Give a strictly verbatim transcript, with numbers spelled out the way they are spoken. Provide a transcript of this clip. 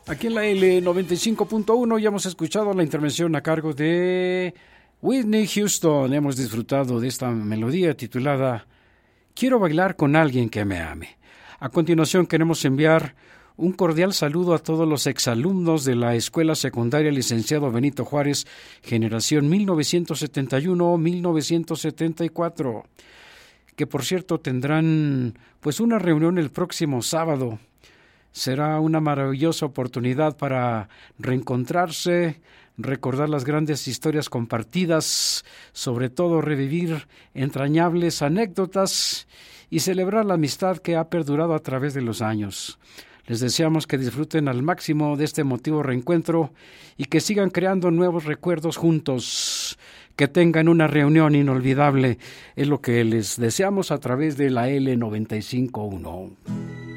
Aquí en la L noventa y cinco punto uno ya hemos escuchado la intervención a cargo de Whitney Houston. Hemos disfrutado de esta melodía titulada Quiero bailar con alguien que me ame. A continuación queremos enviar un cordial saludo a todos los exalumnos de la Escuela Secundaria Licenciado Benito Juárez, generación mil novecientos setenta y uno a mil novecientos setenta y cuatro, que por cierto tendrán pues una reunión el próximo sábado. Será una maravillosa oportunidad para reencontrarse, recordar las grandes historias compartidas, sobre todo revivir entrañables anécdotas y celebrar la amistad que ha perdurado a través de los años. Les deseamos que disfruten al máximo de este emotivo reencuentro y que sigan creando nuevos recuerdos juntos. Que tengan una reunión inolvidable, es lo que les deseamos a través de la L noventa y cinco punto uno.